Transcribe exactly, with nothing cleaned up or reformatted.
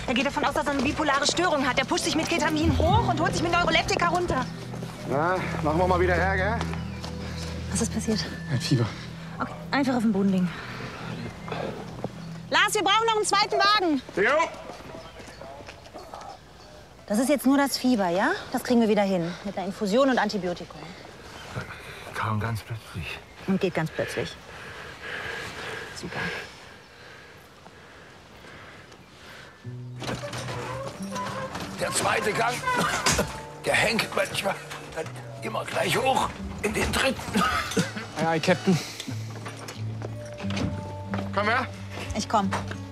Er geht davon aus, dass er eine bipolare Störung hat. Er pusht sich mit Ketamin hoch und holt sich mit Neuroleptika runter. Na, machen wir mal wieder her, gell? Was ist passiert? Er hat Fieber. Okay, einfach auf den Boden legen. Lars, wir brauchen noch einen zweiten Wagen. Jo! Das ist jetzt nur das Fieber, ja? Das kriegen wir wieder hin. Mit einer Infusion und Antibiotikum. Kam ganz plötzlich. Und geht ganz plötzlich. Super. Der zweite Gang, der hängt manchmal dann immer gleich hoch in den dritten. Aye, aye, Captain. Komm her. Ich komm.